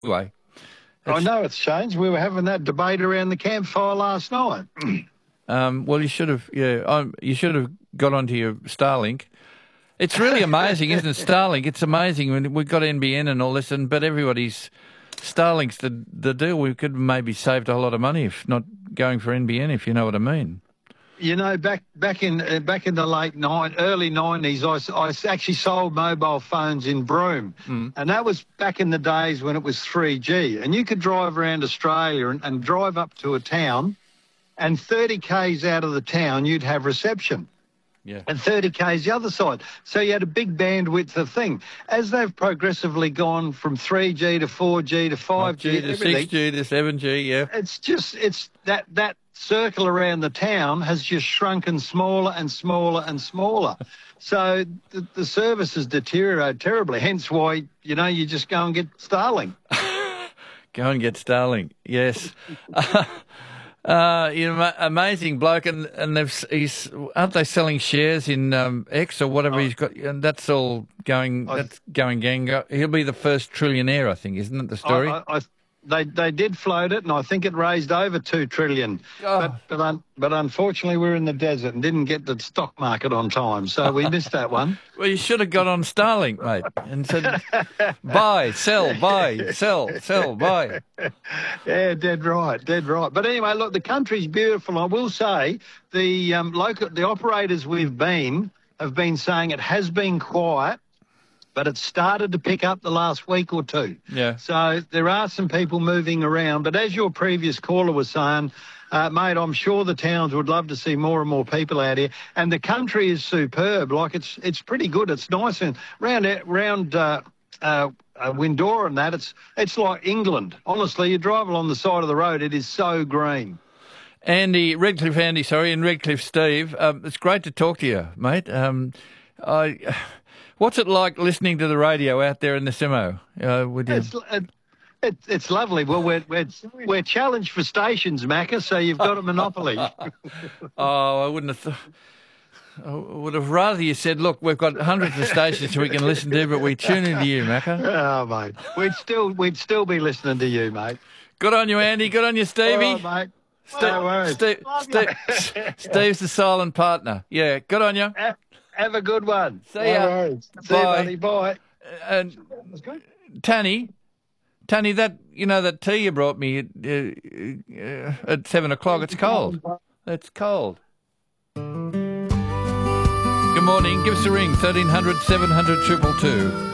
Anyway, I know it's changed. We were having that debate around the campfire last night. well, you should have, you should have got onto your Starlink. It's really amazing, isn't it? Starlink. It's amazing when we've got NBN and all this, but everybody's Starlink's the deal. We could maybe saved a whole lot of money if not going for NBN, if you know what I mean. You know, back in the early 90s, I actually sold mobile phones in Broome, and that was back in the days when it was 3G, and you could drive around Australia and drive up to a town, and 30 k's out of the town you'd have reception. Yeah. And 30 k's the other side. So you had a big bandwidth of thing. As they've progressively gone from 3G to 4G to 5G to 6G to 7G, yeah. It's that circle around the town has just shrunken smaller and smaller and smaller. So the service has deteriorated terribly. Hence why, you just go and get Starlink. Go and get Starlink, yes. Amazing bloke, and aren't they selling shares in X or whatever he's got? And that's all going. That's going gang. He'll be the first trillionaire, I think, isn't it? The story. They did float it, and I think it raised over $2 trillion. Oh. But unfortunately, we're in the desert and didn't get the stock market on time, so we missed that one. Well, you should have got on Starlink, mate, and said, buy, sell, buy, sell, buy. Yeah, dead right. But anyway, look, the country's beautiful. I will say the operators have been saying it has been quiet, but it's started to pick up the last week or two. Yeah. So there are some people moving around. But as your previous caller was saying, mate, I'm sure the towns would love to see more and more people out here. And the country is superb. Like, it's pretty good. It's nice. And round Windora and that, it's like England. Honestly, you drive along the side of the road, it is so green. Redcliffe Steve, it's great to talk to you, mate. What's it like listening to the radio out there in the Simo? It's lovely. Well, we're challenged for stations, Macca, so you've got a monopoly. I would have rather you said, look, we've got hundreds of stations we can listen to, but we tune into you, Macca. Oh, mate, we'd still be listeing to you, mate. Good on you, Andy. Good on you, Stevie. All right, mate. No worries. Steve's the silent partner. Yeah, good on you. Have a good one. See ya. Bye. See you, buddy. Bye. And Tanny, that that tea you brought me at 7 o'clock. It's cold. It's cold. Good morning. Give us a ring. 1300 700 222.